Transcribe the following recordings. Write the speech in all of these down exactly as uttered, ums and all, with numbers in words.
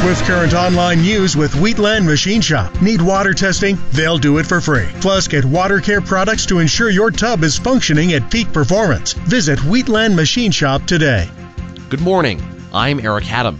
Swift Current Online News with Wheatland Machine Shop. Need water testing? They'll do it for free. Plus, get water care products to ensure your tub is functioning at peak performance. Visit Wheatland Machine Shop today. Good morning. I'm Eric Haddam.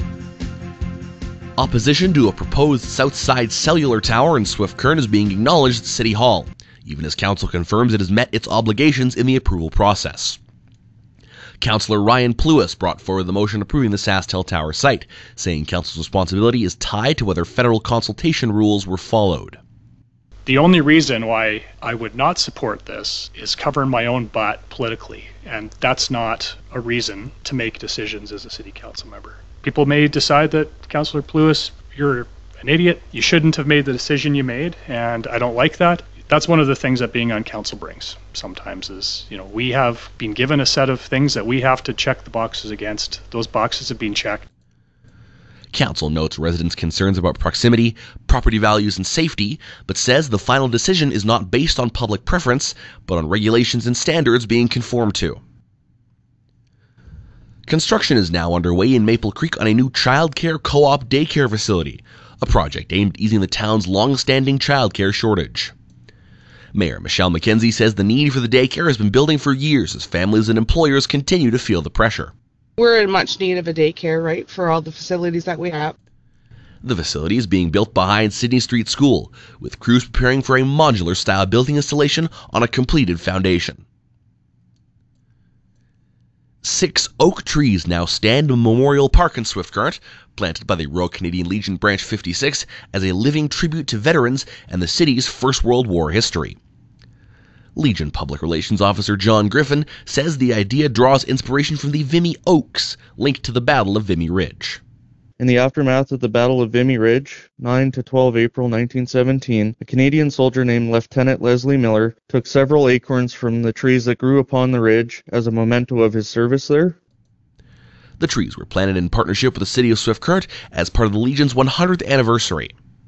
Opposition to a proposed Southside Cellular Tower in Swift Current is being acknowledged at City Hall, even as Council confirms it has met its obligations in the approval process. Councillor Ryan Pluis brought forward the motion approving the SaskTel Tower site, saying Council's responsibility is tied to whether federal consultation rules were followed. The only reason why I would not support this is covering my own butt politically, and that's not a reason to make decisions as a city council member. People may decide that, Councillor Pluis, you're an idiot, you shouldn't have made the decision you made, and I don't like that. That's one of the things that being on council brings sometimes is, you know, we have been given a set of things that we have to check the boxes against. Those boxes have been checked. Council notes residents' concerns about proximity, property values, and safety, but says the final decision is not based on public preference, but on regulations and standards being conformed to. Construction is now underway in Maple Creek on a new childcare co-op daycare facility, a project aimed at easing the town's long-standing childcare shortage. Mayor Michelle McKenzie says the need for the daycare has been building for years as families and employers continue to feel the pressure. We're in much need of a daycare, right, for all the facilities that we have. The facility is being built behind Sydney Street School, with crews preparing for a modular-style building installation on a completed foundation. Six oak trees now stand in Memorial Park in Swift Current, planted by the Royal Canadian Legion Branch fifty-six as a living tribute to veterans and the city's First World War history. Legion Public Relations Officer John Griffin says the idea draws inspiration from the Vimy Oaks, linked to the Battle of Vimy Ridge. In the aftermath of the Battle of Vimy Ridge, nine to twelve April nineteen seventeen, a Canadian soldier named Lieutenant Leslie Miller took several acorns from the trees that grew upon the ridge as a memento of his service there. The trees were planted in partnership with the City of Swift Current as part of the Legion's one hundredth anniversary.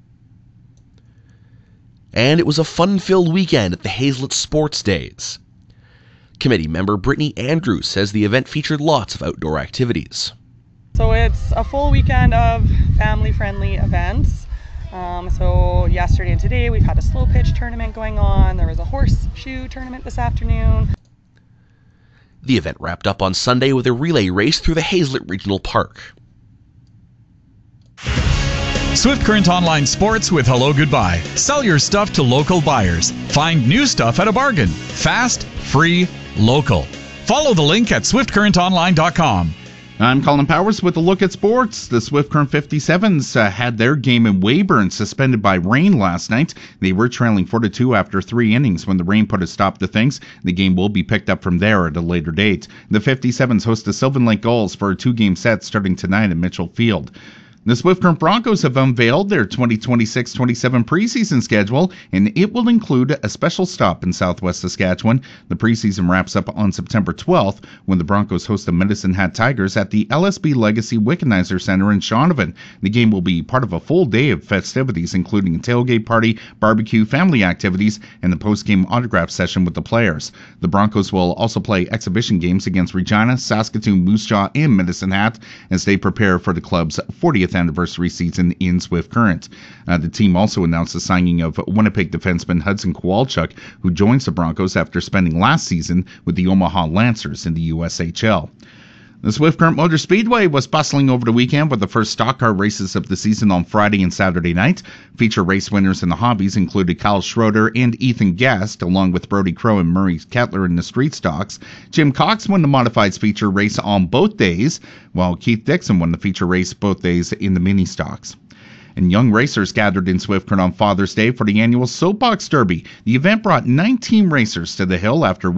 And it was a fun-filled weekend at the Hazelet Sports Days. Committee member Brittany Andrews says the event featured lots of outdoor activities. So it's a full weekend of family-friendly events. Um, so yesterday and today we've had a slow pitch tournament going on. There was a horseshoe tournament this afternoon. The event wrapped up on Sunday with a relay race through the Hazelet Regional Park. Swift Current Online Sports with Hello Goodbye. Sell your stuff to local buyers. Find new stuff at a bargain. Fast, free, local. Follow the link at swift current online dot com. I'm Colin Powers with a look at sports. The Swift Current fifty-sevens uh, had their game in Weyburn suspended by rain last night. They were trailing four to two after three innings when the rain put a stop to things. The game will be picked up from there at a later date. The fifty-sevens host the Sylvan Lake Gulls for a two-game set starting tonight at Mitchell Field. The Swift Current Broncos have unveiled their twenty twenty-six twenty-seven preseason schedule, and it will include a special stop in southwest Saskatchewan. The preseason wraps up on September twelfth when the Broncos host the Medicine Hat Tigers at the L S B Legacy Wickenheiser Center in Shaunavon. The game will be part of a full day of festivities, including a tailgate party, barbecue, family activities, and the post-game autograph session with the players. The Broncos will also play exhibition games against Regina, Saskatoon, Moose Jaw, and Medicine Hat as they prepare for the club's fortieth anniversary season in Swift Current. Uh, the team also announced the signing of Winnipeg defenseman Hudson Kowalchuk, who joins the Broncos after spending last season with the Omaha Lancers in the U S H L. The Swift Current Motor Speedway was bustling over the weekend with the first stock car races of the season on Friday and Saturday night. Feature race winners in the hobbies included Kyle Schroeder and Ethan Guest, along with Brody Crow and Murray Kettler in the street stocks. Jim Cox won the modifieds feature race on both days, while Keith Dixon won the feature race both days in the mini stocks. And young racers gathered in Swift Current on Father's Day for the annual Soapbox Derby. The event brought nineteen racers to the hill after